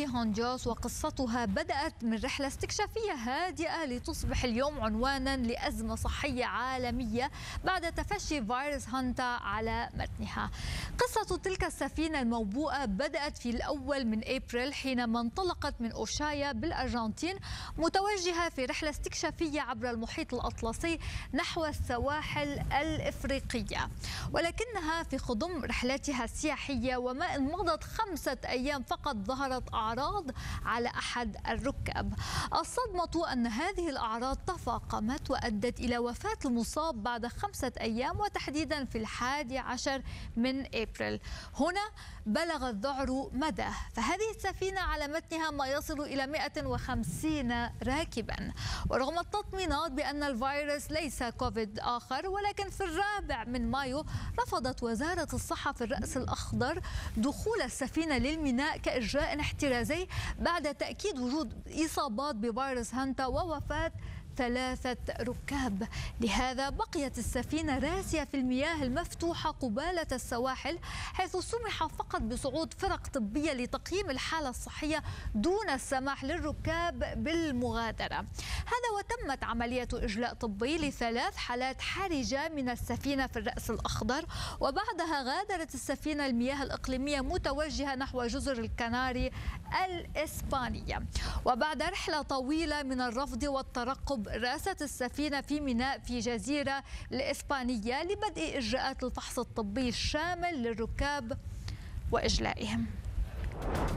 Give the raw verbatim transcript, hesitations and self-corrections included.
هونجوس، وقصتها بدأت من رحلة استكشافية هادئة لتصبح اليوم عنوانا لأزمة صحية عالمية بعد تفشي فيروس هانتا على متنها. قصة تلك السفينة الموبوءة بدأت في الأول من أبريل حينما انطلقت من أوشايا بالأرجنتين متوجهة في رحلة استكشافية عبر المحيط الأطلسي نحو السواحل الإفريقية، ولكنها في خضم رحلتها السياحية وما إن مضت خمسة أيام فقط ظهرت أعراض على أحد الركاب. الصدمة أن هذه الأعراض تفاقمت وأدت إلى وفاة المصاب بعد خمسة أيام، وتحديدا في الحادي عشر من أبريل. هنا بلغ الذعر مداه، فهذه السفينة على متنها ما يصل إلى مئة وخمسين راكبا، ورغم التطمينات بأن الفيروس ليس كوفيد آخر، ولكن في الرابع من مايو رفضت وزارة الصحة في الرأس الأخضر دخول السفينة للميناء كإجراء احترازي بعد تأكيد وجود إصابات بفيروس هانتا ووفاة ثلاثة ركاب. لهذا بقيت السفينة راسية في المياه المفتوحة قبالة السواحل، حيث سمح فقط بصعود فرق طبية لتقييم الحالة الصحية دون السماح للركاب بالمغادرة. هذا وتمت عملية إجلاء طبي لثلاث حالات حرجة من السفينة في الرأس الأخضر، وبعدها غادرت السفينة المياه الإقليمية متوجهة نحو جزر الكناري الإسبانية. وبعد رحلة طويلة من الرفض والترقب راست السفينة في ميناء في جزيرة الإسبانية لبدء إجراءات الفحص الطبي الشامل للركاب وإجلائهم.